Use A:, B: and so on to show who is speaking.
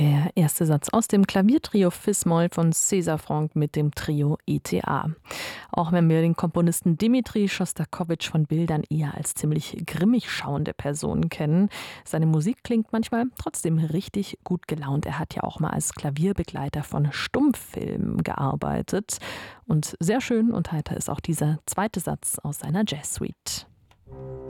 A: Der erste Satz aus dem Klaviertrio Fis-Moll von César Franck mit dem Trio ETA. Auch wenn wir den Komponisten Dmitri Schostakowitsch von Bildern eher als ziemlich grimmig schauende Person kennen, seine Musik klingt manchmal trotzdem richtig gut gelaunt. Er hat ja auch mal als Klavierbegleiter von Stummfilmen gearbeitet. Und sehr schön und heiter ist auch dieser zweite Satz aus seiner Jazz-Suite.